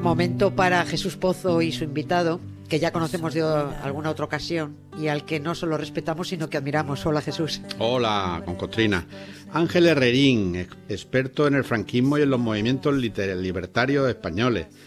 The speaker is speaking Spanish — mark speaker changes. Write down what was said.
Speaker 1: Momento para Jesús Pozo y su invitado, que ya conocemos de alguna otra ocasión y al que no solo respetamos, sino que admiramos. Hola, Jesús.
Speaker 2: Hola, Concostrina. Ángel Herrerín, experto en el franquismo y en los movimientos libertarios españoles.